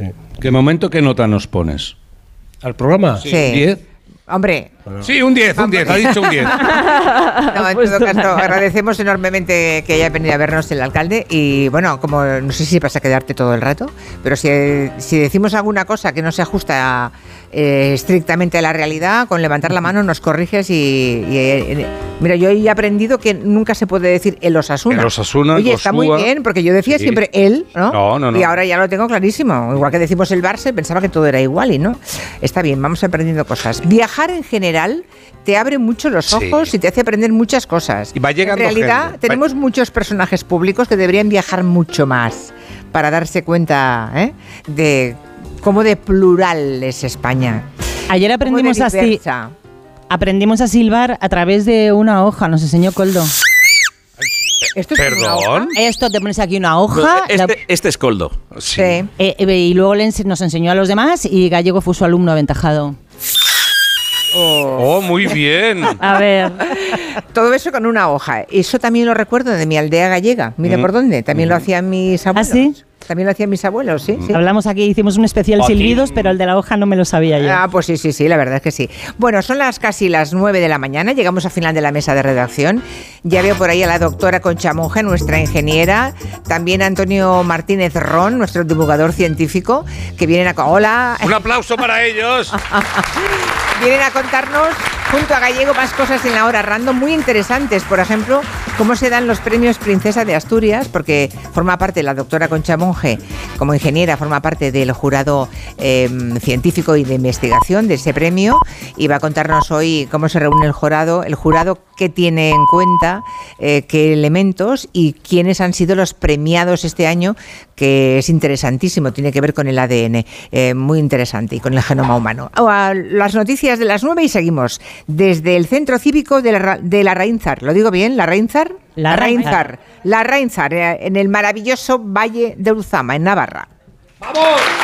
Sí. ¿Qué momento, qué nota nos pones? ¿Al programa? Sí. ¿10? Hombre. Sí, un 10, ha dicho un 10. No, en todo caso, agradecemos enormemente que haya venido a vernos el alcalde y bueno, como no sé si vas a quedarte todo el rato, pero si decimos alguna cosa que no se ajusta estrictamente a la realidad, con levantar la mano nos corriges y mira, yo he aprendido que nunca se puede decir el Osasuna. El Osasuna, Oye, está muy bien, porque yo decía siempre él, ¿no? No. Y ahora ya lo tengo clarísimo. Igual que decimos el Barça, pensaba que todo era igual y no. Está bien, vamos aprendiendo cosas. Viajar en general te abre mucho los ojos y te hace aprender muchas cosas. Y va llegando en realidad, gente. tenemos muchos personajes públicos que deberían viajar mucho más para darse cuenta de cómo de plural es España. Ayer aprendimos a silbar a través de una hoja, nos enseñó Coldo. ¿Esto es una hoja? ¿Perdón? Esto, te pones aquí una hoja. Este es Coldo. Sí. Y luego nos enseñó a los demás y Gallego fue su alumno aventajado. Oh, muy bien. A ver. Todo eso con una hoja. Eso también lo recuerdo de mi aldea gallega. Mira por dónde. También lo hacían mis abuelos. ¿Ah, sí? También lo hacían mis abuelos, sí. Hablamos aquí, hicimos un especial silbidos, pero el de la hoja no me lo sabía yo. Ah, pues sí, la verdad es que sí. Bueno, son casi las 9 de la mañana, llegamos al final de la mesa de redacción. Ya veo por ahí a la doctora Concha Monge, nuestra ingeniera, también a Antonio Martínez Ron, nuestro divulgador científico, que vienen a... ¡Hola! Un aplauso para ellos. Vienen a contarnos, junto a Gallego, más cosas en la hora random muy interesantes. Por ejemplo, cómo se dan los premios Princesa de Asturias, porque forma parte la doctora Concha Monge, como ingeniera, forma parte del jurado científico y de investigación de ese premio, y va a contarnos hoy cómo se reúne el jurado qué tiene en cuenta, qué elementos y quiénes han sido los premiados este año, que es interesantísimo, tiene que ver con el ADN, muy interesante, y con el genoma humano. Las noticias de las 9 y seguimos desde el Centro Cívico de la Rainzar. ¿Lo digo bien? ¿La Rainzar? La Rainzar, en el maravilloso Valle de Ulzama, en Navarra. ¡Vamos!